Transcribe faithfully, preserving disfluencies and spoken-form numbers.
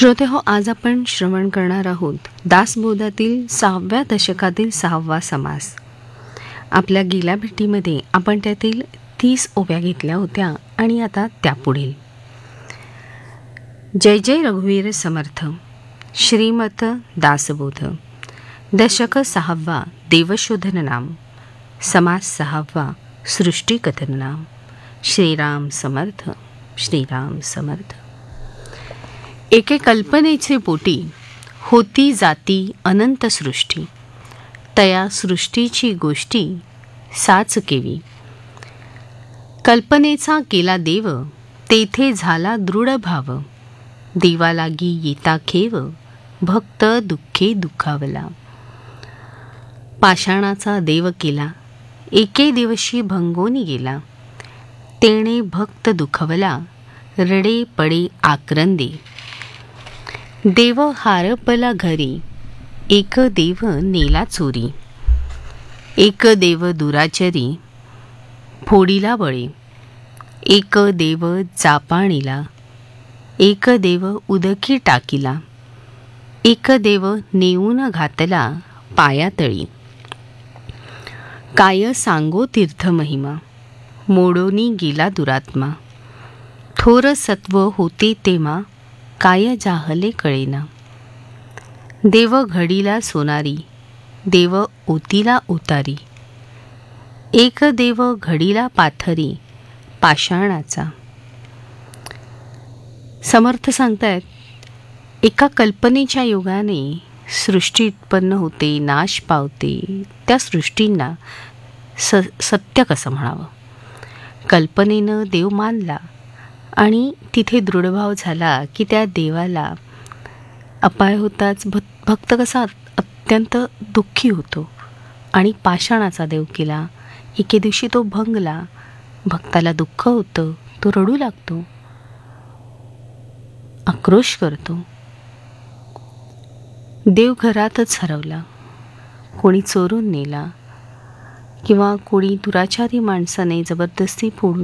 श्रोते हो, आज आपण श्रवण करणार आहोत दासबोधातील सहाव्या दशकातील सहावा समास. आपल्या गेल्या भेटीमध्ये आपण त्यातील तीस ओव्या घेतल्या होत्या आणि आता त्यापुढील. जय जय रघुवीर समर्थ. श्रीमत दासबोध. दशक सहावा देवशोधन नाम. समास सहावा सृष्टिकथन नाम. श्रीराम समर्थ. श्रीराम समर्थ. एके कल्पनेचे पोटी होती जाती अनंत सृष्टी. तया सृष्टीची गोष्टी साच केवी. कल्पनेचा केला देव तेथे झाला दृढ भाव. देवा लागी येता खेव भक्त दुःखे दुखावला. पाषाणाचा देव केला एके दिवशी भंगोनी गेला. तेणे भक्त दुखवला रडे पडे आक्रंदे. देव हारपला घरी एक देव नेला चोरी. एक देव दुराचरी फोडीला बळे. एक देव जापाणीला. एक देव उदकी टाकीला. एक देव नेऊन घातला पायातळी. काय सांगो तीर्थ महिमा मोडोनी गेला दुरात्मा. थोर सत्व होते तेमा काय जाहले कळेना. देव घडीला सोनारी देव ओतीला उतारी. एक देव घडीला पाथरी पाषाणाचा. समर्थ सांगतायत, एका कल्पनेच्या योगाने सृष्टी उत्पन्न होते, नाश पावते. त्या सृष्टींना स सत्य कसं म्हणावं. कल्पनेनं देव मानला आणि तिथे दृढभाव झाला की त्या देवाला अपाय होताच भक्त कसा अत्यंत दुःखी होतो आणि पाषाणाचा देव केला. एके दिवशी तो भंगला. भक्ताला दुःख होतं, तो रडू लागतो, आक्रोश करतो. देव घरातच हरवला, कोणी चोरून नेला किंवा कोणी दुराचारी माणसाने जबरदस्ती फोडून